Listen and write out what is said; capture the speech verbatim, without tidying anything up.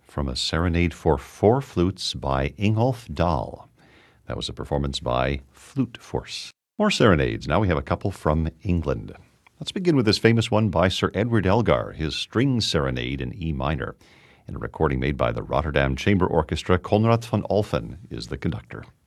from a serenade for four flutes by Ingolf Dahl. That was a performance by Flute Force. More serenades. Now we have a couple from England. Let's begin with this famous one by Sir Edward Elgar, his String Serenade in E minor, and a recording made by the Rotterdam Chamber Orchestra. Konrad van Olphen is the conductor.